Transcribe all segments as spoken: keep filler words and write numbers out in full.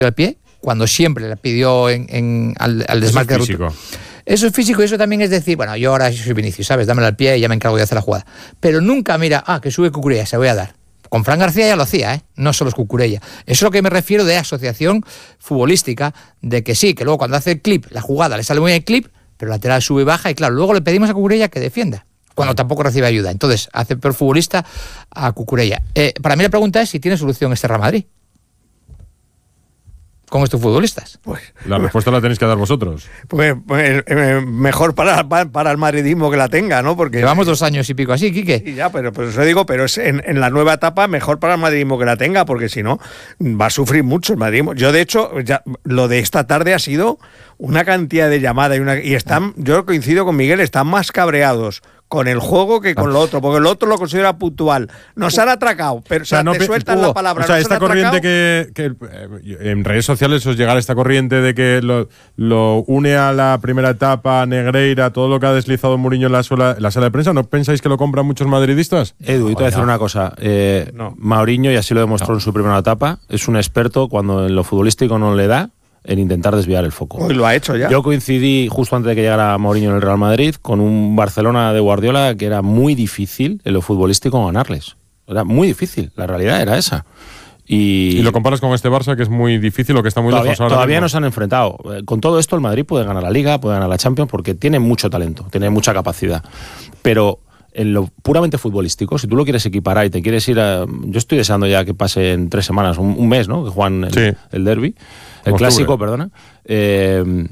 al pie, cuando siempre le pidió en, en, al, al desmarque Eso es físico. Eso es físico y eso también es decir, bueno, yo ahora soy Vinicius, ¿sabes? Dámelo al pie y ya me encargo de hacer la jugada. Pero nunca mira, ah, que sube Cucurella, se voy a dar. Con Fran García ya lo hacía, ¿eh? No solo es Cucurella. Eso es lo que me refiero de asociación futbolística, de que sí, que luego cuando hace el clip, la jugada le sale muy bien el clip, pero el lateral sube y baja y claro, luego le pedimos a Cucurella que defienda, cuando tampoco recibe ayuda. Entonces, hace peor futbolista a Cucurella. Eh, para mí la pregunta es si tiene solución este Real Madrid con estos futbolistas. Pues, la respuesta la tenéis que dar vosotros. Pues, pues eh, mejor para, para, para el madridismo que la tenga, ¿no? Porque llevamos dos años y pico así, Quique. Sí, ya, pero pues eso digo, pero es en, en la nueva etapa mejor para el madridismo que la tenga, porque si no va a sufrir mucho el madridismo. Yo de hecho, ya, lo de esta tarde ha sido una cantidad de llamadas y, una, y están, yo coincido con Miguel, están más cabreados con el juego que con lo otro, porque lo otro lo considera puntual. Nos han atracado, pero o sea, o sea, no, te sueltan Hugo, la palabra. O sea, esta corriente que, que eh, en redes sociales os llega esta corriente de que lo, lo une a la primera etapa, Negreira, todo lo que ha deslizado Mourinho en la, sola, la sala de prensa, ¿no pensáis que lo compran muchos madridistas? Edu, y te voy a decir una cosa. Eh, no. Mourinho, y así lo demostró no. en su primera etapa, es un experto cuando en lo futbolístico no le da, en intentar desviar el foco. Hoy lo ha hecho ya. Yo coincidí justo antes de que llegara Mourinho en el Real Madrid con un Barcelona de Guardiola que era muy difícil en lo futbolístico ganarles. Era muy difícil, la realidad era esa. Y, y lo comparas con este Barça, que es muy difícil o que está muy todavía, lejos ahora. Todavía mismo. no se han enfrentado. Con todo esto el Madrid puede ganar la Liga, puede ganar la Champions, porque tiene mucho talento, tiene mucha capacidad. Pero en lo puramente futbolístico, si tú lo quieres equiparar y te quieres ir a... Yo estoy deseando ya que pase en tres semanas, un, un mes, ¿no? Que juegan el, sí. el derbi, el Octubre. Clásico, perdona. Eh,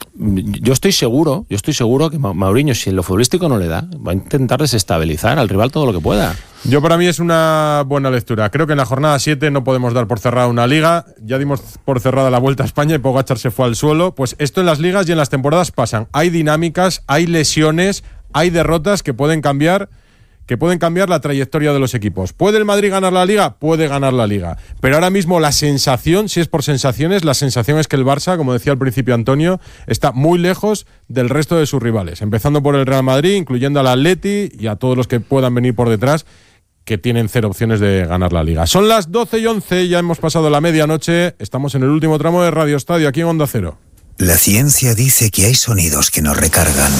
yo estoy seguro, yo estoy seguro que Mourinho, si en lo futbolístico no le da, va a intentar desestabilizar al rival todo lo que pueda. Yo para mí es una buena lectura. Creo que en la jornada siete no podemos dar por cerrada una liga. Ya dimos por cerrada la Vuelta a España y Pogačar se fue al suelo. Pues esto en las ligas y en las temporadas pasan. Hay dinámicas, hay lesiones, hay derrotas que pueden cambiar que pueden cambiar la trayectoria de los equipos. ¿Puede el Madrid ganar la Liga? Puede ganar la Liga. Pero ahora mismo la sensación, si es por sensaciones, la sensación es que el Barça, como decía al principio Antonio, está muy lejos del resto de sus rivales. Empezando por el Real Madrid, incluyendo al Atleti y a todos los que puedan venir por detrás, que tienen cero opciones de ganar la Liga. Son las doce y once, ya hemos pasado la medianoche, estamos en el último tramo de Radio Estadio, aquí en Onda Cero. La ciencia dice que hay sonidos que nos recargan.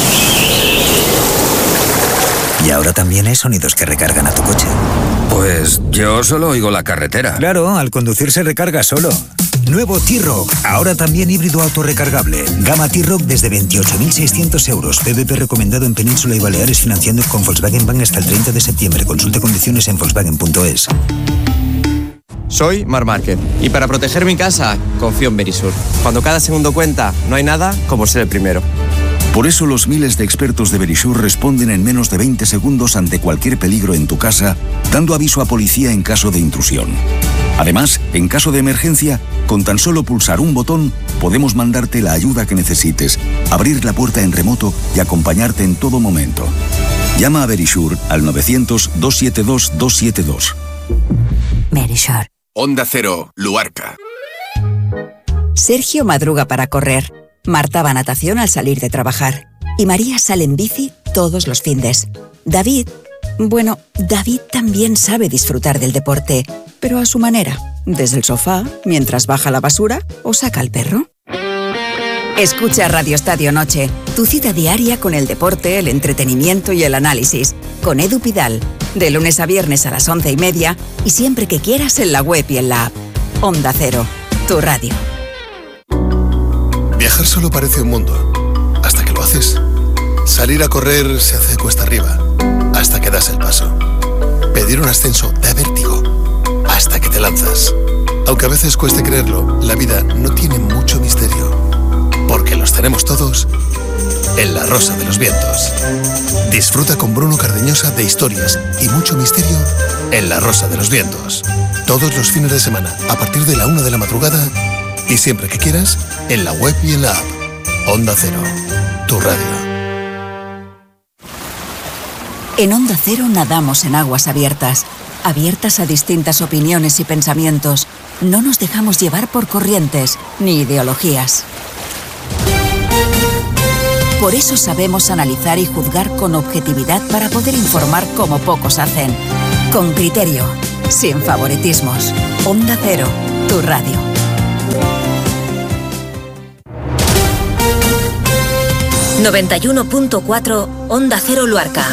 Y ahora también hay sonidos que recargan a tu coche. Pues yo solo oigo la carretera. Claro, al conducir se recarga solo. Nuevo T-Roc, ahora también híbrido autorrecargable. Gama T-Roc desde veintiocho mil seiscientos euros. P V P recomendado en Península y Baleares, financiando con Volkswagen Bank hasta el treinta de septiembre. Consulte condiciones en volkswagen punto es. Soy Marc Márquez y para proteger mi casa confío en Verisur. Cuando cada segundo cuenta, no hay nada como ser el primero. Por eso los miles de expertos de Verisur responden en menos de veinte segundos ante cualquier peligro en tu casa, dando aviso a policía en caso de intrusión. Además, en caso de emergencia, con tan solo pulsar un botón, podemos mandarte la ayuda que necesites, abrir la puerta en remoto y acompañarte en todo momento. Llama a Verisur al novecientos, doscientos setenta y dos, doscientos setenta y dos. Verisur. Onda Cero, Luarca. Sergio madruga para correr. Marta va a natación al salir de trabajar. Y María sale en bici todos los findes. David, bueno, David también sabe disfrutar del deporte, pero a su manera. Desde el sofá, mientras baja la basura o saca al perro. Escucha Radio Estadio Noche, tu cita diaria con el deporte, el entretenimiento y el análisis. Con Edu Pidal, de lunes a viernes a las once y media y siempre que quieras en la web y en la app. Onda Cero, tu radio. Viajar solo parece un mundo, hasta que lo haces. Salir a correr se hace cuesta arriba, hasta que das el paso. Pedir un ascenso da vértigo, hasta que te lanzas. Aunque a veces cueste creerlo, la vida no tiene mucho misterio, porque los tenemos todos en La Rosa de los Vientos. Disfruta con Bruno Cardeñosa de historias y mucho misterio en La Rosa de los Vientos. Todos los fines de semana, a partir de la una de la madrugada, y siempre que quieras, en la web y en la app. Onda Cero, tu radio. En Onda Cero nadamos en aguas abiertas, abiertas a distintas opiniones y pensamientos. No nos dejamos llevar por corrientes ni ideologías. Por eso sabemos analizar y juzgar con objetividad para poder informar como pocos hacen. Con criterio, sin favoritismos. Onda Cero, tu radio. noventa y uno punto cuatro Onda Cero Luarca.